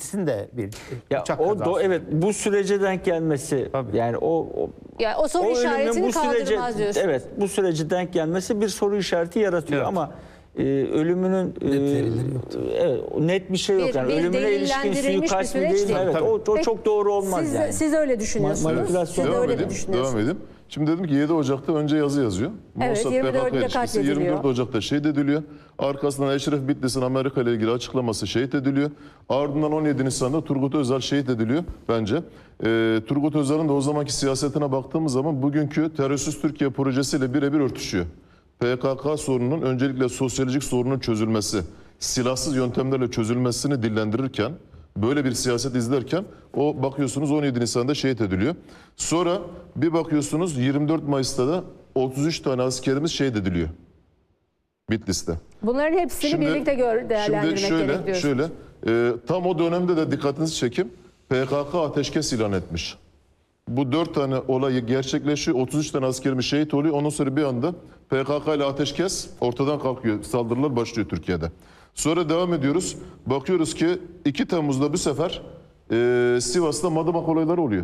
ikisinin de bir Ya uçak o kazası. evet, bu sürece denk gelmesi, Tabii. yani Yani o soru ölümün işaretini kaldırmaz diyorsunuz. evet, bu sürece denk gelmesi bir soru işareti yaratıyor, Evet. ama ölümünün verileri yoktu. net bir şey yok. Yani bir ölümüne ilişkin delillendirilmiş bir suikast mı süreç değil mi? değil. Evet, Tabii. o Peki, çok doğru olmaz siz, yani. Siz öyle düşünüyorsunuz. Manipülasyon. Siz de Devam öyle mi edeyim, düşünüyorsunuz? devam edeyim. Şimdi dedim ki 7 Ocak'ta önce yazı yazıyor. Evet, Mossad 24'te PKK ilişkisi katlediliyor. 24 Ocak'ta şehit ediliyor. Arkasından Eşref Bitlis'in Amerika ile ilgili açıklaması şehit ediliyor. Ardından 17 Nisan'da Turgut Özal şehit ediliyor bence. Turgut Özal'ın da o zamanki siyasetine baktığımız zaman bugünkü Terörsüz Türkiye projesiyle birebir örtüşüyor. PKK sorununun öncelikle sosyolojik sorunun çözülmesi, silahsız yöntemlerle çözülmesini dillendirirken, böyle bir siyaset izlerken o bakıyorsunuz 17 Nisan'da şehit ediliyor. Sonra bir bakıyorsunuz 24 Mayıs'ta da 33 tane askerimiz şehit ediliyor Bitlis'te. Bunların hepsini birlikte değerlendirmek gerek diyorsunuz. Şöyle, tam o dönemde de dikkatinizi çekeyim, PKK ateşkes ilan etmiş. Bu 4 tane olay gerçekleşiyor. 33 tane askerimiz şehit oluyor. Ondan sonra bir anda PKK ile ateşkes ortadan kalkıyor. Saldırılar başlıyor Türkiye'de. Sonra devam ediyoruz. Bakıyoruz ki 2 Temmuz'da bu sefer Sivas'ta Madımak olayları oluyor.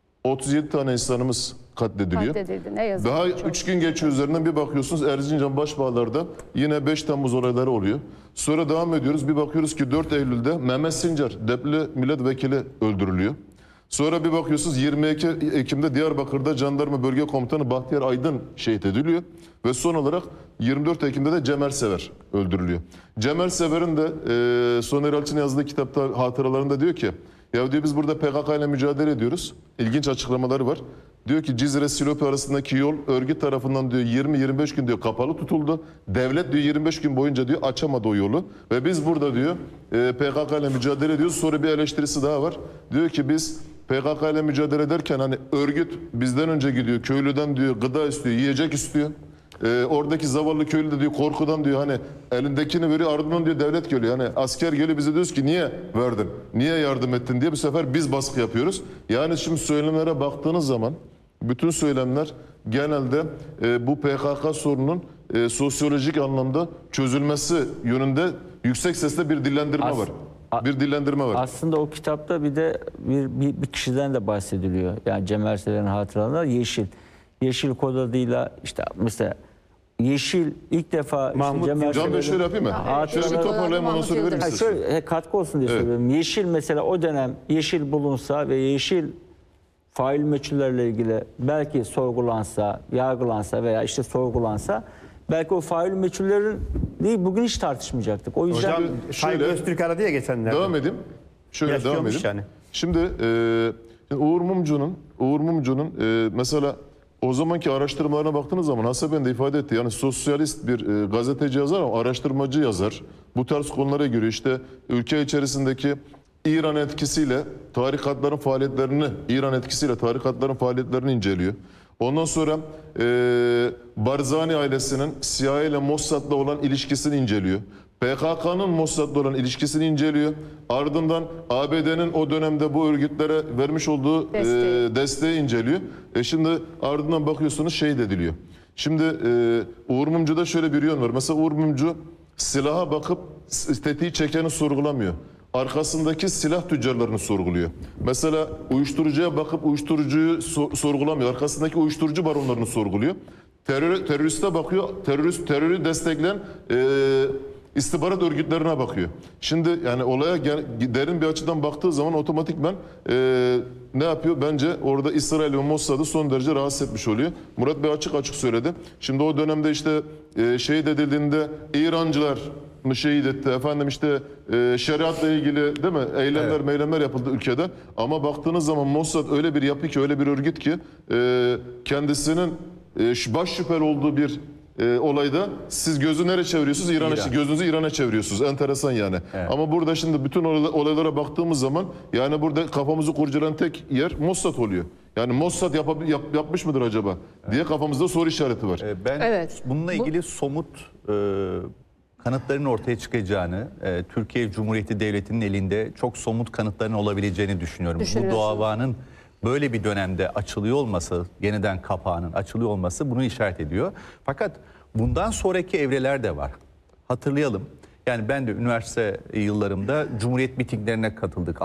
37 tane insanımız katlediliyor. Katledildi, ne yazık Daha ki çok. 3 gün geçiyor üzerinden, bir bakıyorsunuz Erzincan Başbağlar'da yine 5 Temmuz olayları oluyor. Sonra devam ediyoruz. Bir bakıyoruz ki 4 Eylül'de Mehmet Sincar, Depli milletvekili öldürülüyor. Sonra bir bakıyorsunuz 22 Ekim'de Diyarbakır'da Jandarma Bölge Komutanı Bahtiyar Aydın şehit ediliyor. Ve son olarak 24 Ekim'de de Cemal Sever öldürülüyor. Cemal Sever'in de Soner Yalçın'ın yazdığı kitapta, hatıralarında diyor ki, ya diyor biz burada PKK ile mücadele ediyoruz. İlginç açıklamaları var. Diyor ki Cizre Silopi arasındaki yol örgüt tarafından diyor 20-25 gün diyor kapalı tutuldu. Devlet diyor 25 gün boyunca diyor açamadı o yolu. Ve biz burada diyor PKK ile mücadele ediyoruz. Sonra bir eleştirisi daha var. Diyor ki biz PKK ile mücadele ederken hani örgüt bizden önce gidiyor. Köylüden diyor gıda istiyor, yiyecek istiyor. Oradaki zavallı köylü de diyor korkudan diyor hani elindekini veriyor, ardından diyor devlet geliyor. Hani asker geliyor, bize diyoruz ki niye verdin, niye yardım ettin diye bu sefer biz baskı yapıyoruz. Yani şimdi söylemlere baktığınız zaman bütün söylemler genelde bu PKK sorunun sosyolojik anlamda çözülmesi yönünde yüksek sesle bir dillendirme var. Bir dillendirme var. Aslında o kitapta bir de bir kişiden de bahsediliyor. Yani Cemal Sever'in hatıralarında Yeşil. Yeşil kod adıyla işte mesela Yeşil ilk defa Mahmut işte Cemal Can Bey şöyle yapayım mı? Şöyle bir toparlayayım, ondan sonra verir misiniz? şöyle katkı olsun diye söylüyorum. Yeşil mesela o dönem Yeşil bulunsa ve Yeşil fail meçhullerle ilgili belki sorgulansa, yargılansa veya işte sorgulansa belki o fail meçhullerin değil bugün hiç tartışmayacaktık. O yüzden Hocam şöyle- Saygı Öztürk aradı ya geçenlerde. Devam edeyim. Şöyle devam Yaşıyormuş edeyim. yani. Şimdi Uğur Mumcu'nun mesela o zamanki araştırmalarına baktığınız zaman Hasan Bey de ifade etti. Yani sosyalist bir gazeteci yazar ama araştırmacı yazar. Bu tarz konulara göre işte ülke içerisindeki İran etkisiyle tarikatların faaliyetlerini inceliyor. Ondan sonra Barzani ailesinin CIA ile Mossad'la olan ilişkisini inceliyor. PKK'nın Mossad'la olan ilişkisini inceliyor. Ardından ABD'nin o dönemde bu örgütlere vermiş olduğu desteği inceliyor. Şimdi ardından bakıyorsunuz şehit ediliyor. Şimdi Uğur Mumcu'da şöyle bir yön var. Mesela Uğur Mumcu silaha bakıp tetiği çekeni sorgulamıyor. Arkasındaki silah tüccarlarını sorguluyor. Mesela uyuşturucuya bakıp uyuşturucuyu sorgulamıyor. Arkasındaki uyuşturucu baronlarını sorguluyor. Teröriste bakıyor. Terörü destekleyen istihbarat örgütlerine bakıyor. Şimdi yani olaya derin bir açıdan baktığı zaman otomatikman ne yapıyor? Bence orada İsrail ve Mossad'ı son derece rahatsız etmiş oluyor. Murat Bey açık açık söyledi. Şimdi o dönemde işte şehit edildiğinde İrancılar mı şehit etti? Efendim işte şeriatla ilgili değil mi? Eylemler yapıldı ülkede. Ama baktığınız zaman Mossad öyle bir yapı ki, öyle bir örgüt ki kendisinin baş şüpheli olduğu bir olayda siz gözü nereye çeviriyorsunuz? Gözünüzü İran'a çeviriyorsunuz. Enteresan yani. Evet. Ama burada şimdi bütün olaylara baktığımız zaman yani burada kafamızı kurcalayan tek yer Mossad oluyor. Yani Mossad yapmış mıdır acaba diye kafamızda soru işareti var. Ben bununla ilgili somut kanıtların ortaya çıkacağını, Türkiye Cumhuriyeti Devleti'nin elinde çok somut kanıtların olabileceğini düşünüyorum. Bu davanın böyle bir dönemde açılıyor olması, yeniden kapağının açılıyor olması bunu işaret ediyor. Fakat bundan sonraki evreler de var. Hatırlayalım. Yani ben de üniversite yıllarımda Cumhuriyet mitinglerine katıldık.